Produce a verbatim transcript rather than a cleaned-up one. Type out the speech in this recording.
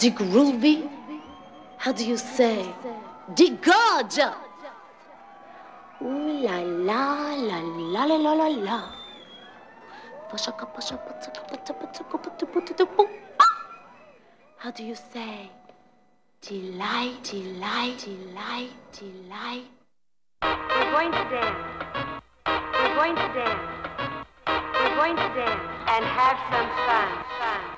the groovy, how do you say, the gorgeous. Ooh la la la la la la la la. How do you say, delight, delight, delight, delight. We're going to dance. We're going to dance. We're going to dance and have some fun. Fun.